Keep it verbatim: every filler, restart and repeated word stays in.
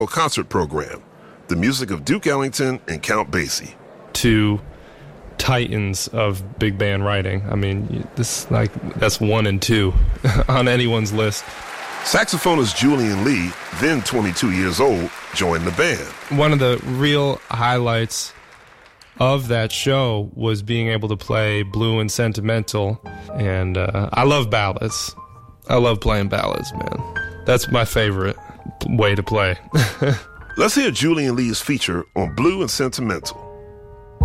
concert program, the music of Duke Ellington and Count Basie. Two titans of big band writing. I mean, this like that's one and two on anyone's list. Saxophonist Julian Lee, then twenty-two years old, joined the band. One of the real highlights of that show was being able to play Blue and Sentimental, and uh, I love ballads. I love playing ballads, man. That's my favorite way to play. Let's hear Julian Lee's feature on Blue and Sentimental.